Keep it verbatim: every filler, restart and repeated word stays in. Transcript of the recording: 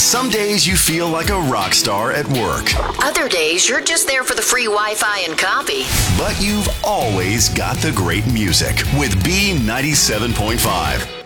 Some days you feel like a rock star at work, Other days, you're just there for the free Wi-Fi and coffee. but you've always got the great music with B ninety-seven point five.